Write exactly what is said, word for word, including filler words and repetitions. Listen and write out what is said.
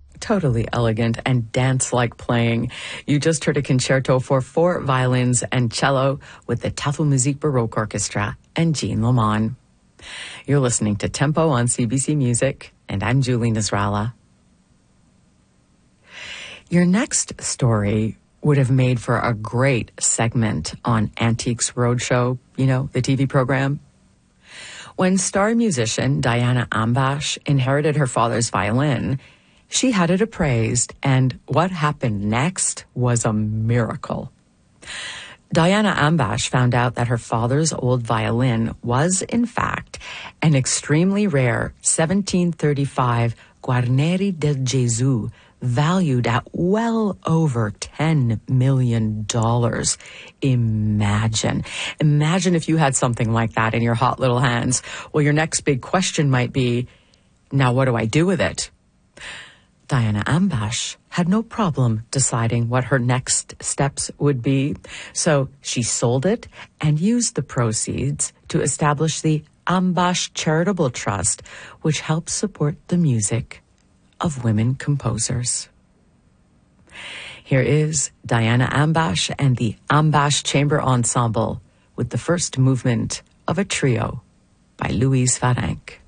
Totally elegant and dance-like playing. You just heard a concerto for four violins and cello with the Tafelmusik Baroque Orchestra and Jean Lamont. You're listening to Tempo on C B C Music, and I'm Julie Nasrallah. Your next story would have made for a great segment on Antiques Roadshow, you know, the T V program. When star musician Diana Ambash inherited her father's violin, she had it appraised, and what happened next was a miracle. Diana Ambash found out that her father's old violin was, in fact, an extremely rare seventeen thirty-five Guarneri del Gesù, valued at well over ten million dollars. Imagine. Imagine if you had something like that in your hot little hands. Well, your next big question might be, now what do I do with it? Diana Ambash had no problem deciding what her next steps would be, so she sold it and used the proceeds to establish the Ambash Charitable Trust, which helps support the music of women composers. Here is Diana Ambash and the Ambash Chamber Ensemble with the first movement of a trio by Louise Varenk.